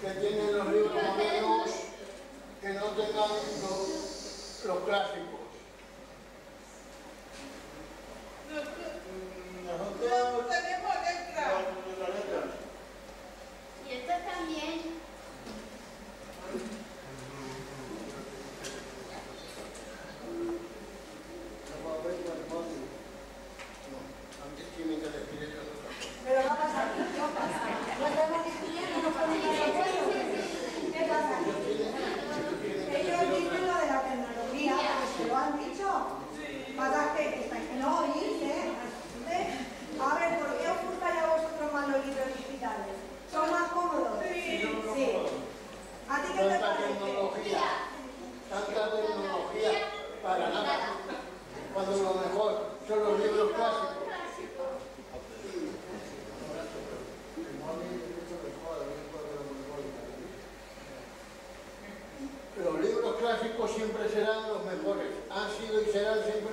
que tienen los libros modernos que no tengan los clásicos. Nosotros tenemos letras. Y esto también. Pero va a pasar, no pasa. No estamos discutiendo, no podemos de acuerdo. ¿Qué pasa? Ellos dicen lo de la tecnología, porque se lo han dicho. Pasa que no oís, A ver, ¿por qué os gustan a vosotros más los libros digitales? ¿Son más cómodos? Sí. ¿A ti qué te parece? Tanta tecnología para nada. Cuando lo mejor son los libros clásicos. Los libros clásicos siempre serán los mejores, han sido y serán siempre